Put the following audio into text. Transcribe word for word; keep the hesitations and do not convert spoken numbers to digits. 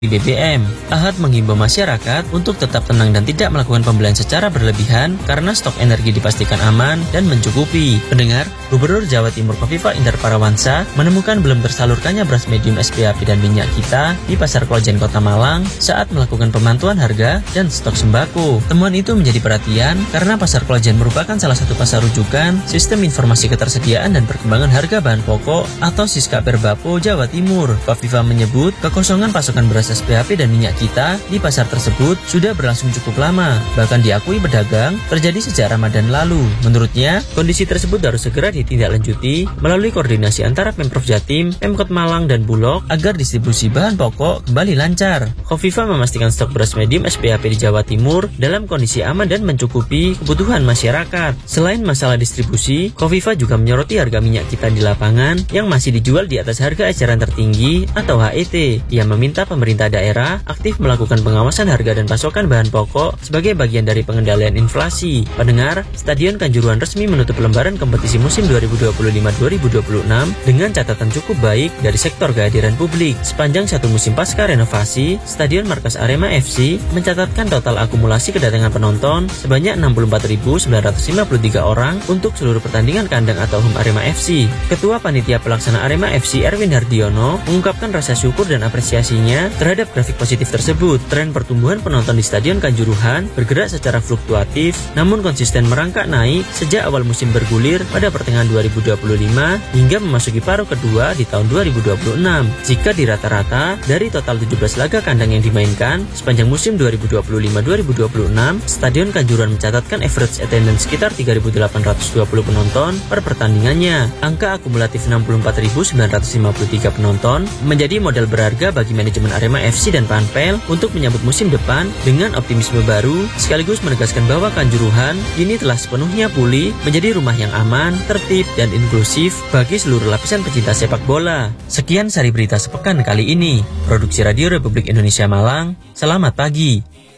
B B M. Ahad menghimbau masyarakat untuk tetap tenang dan tidak melakukan pembelian secara berlebihan karena stok energi dipastikan aman dan mencukupi. Pendengar, Gubernur Jawa Timur Khofifah Indar Parawansa menemukan belum tersalurkannya beras medium S P A P dan minyak kita di Pasar Klojen Kota Malang saat melakukan pemantauan harga dan stok sembako. Temuan itu menjadi perhatian karena Pasar Klojen merupakan salah satu pasar rujukan Sistem Informasi Ketersediaan dan Perkembangan Harga Bahan Pokok atau Siskaperbapo Jawa Timur. Khofifah menyebut kekosongan pasokan beras S P A P dan minyak kita di pasar tersebut sudah berlangsung cukup lama, bahkan diakui pedagang terjadi sejak Ramadan lalu. Menurutnya, kondisi tersebut harus segera ditindaklanjuti melalui koordinasi antara Pemprov Jatim, Pemkot Malang, dan Bulog agar distribusi bahan pokok kembali lancar. Khofifah memastikan stok beras medium S P A P di Jawa Timur dalam kondisi aman dan mencukupi kebutuhan masyarakat. Selain masalah distribusi, Khofifah juga menyoroti harga minyak kita di lapangan yang masih dijual di atas harga eceran tertinggi atau H E T. Ia meminta pemerintah daerah aktif melakukan pengawasan harga dan pasokan bahan pokok sebagai bagian dari pengendalian inflasi. Pendengar, Stadion Kanjuruhan resmi menutup lembaran kompetisi musim dua ribu dua puluh lima dua ribu dua puluh enam dengan catatan cukup baik dari sektor kehadiran publik. Sepanjang satu musim pasca renovasi, Stadion Markas Arema F C mencatatkan total akumulasi kedatangan penonton sebanyak enam puluh empat ribu sembilan ratus lima puluh tiga orang untuk seluruh pertandingan kandang atau home Arema F C. Ketua Panitia Pelaksana Arema F C Erwin Hardiono mengungkapkan rasa syukur dan apresiasinya terhadap grafik positif tersebut. Tren pertumbuhan penonton di Stadion Kanjuruhan bergerak secara fluktuatif namun konsisten merangkak naik sejak awal musim bergulir pada pertengahan dua ribu dua puluh lima hingga memasuki paruh kedua di tahun dua ribu dua puluh enam. Jika dirata-rata dari total tujuh belas laga kandang yang dimainkan sepanjang musim dua ribu dua puluh lima dua ribu dua puluh enam, Stadion Kanjuruhan mencatatkan average attendance sekitar tiga ribu delapan ratus dua puluh penonton per pertandingannya. Angka akumulatif enam puluh empat ribu sembilan ratus lima puluh tiga penonton menjadi modal berharga bagi manajemen Arema F C dan Panpel untuk menyambut musim depan dengan optimisme baru, sekaligus menegaskan bahwa Kanjuruhan kini telah sepenuhnya pulih menjadi rumah yang aman, tertib, dan inklusif bagi seluruh lapisan pecinta sepak bola. Sekian sari berita sepekan kali ini. Produksi Radio Republik Indonesia Malang, selamat pagi.